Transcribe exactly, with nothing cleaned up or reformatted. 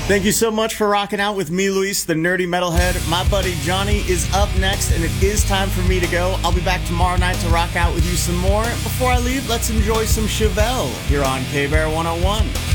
Thank you so much for rocking out with me, Luis, the nerdy metalhead. My buddy Johnny is up next, and it is time for me to go. I'll be back tomorrow night to rock out with you some more. Before I leave, let's enjoy some Chevelle here on K-Bear one oh one.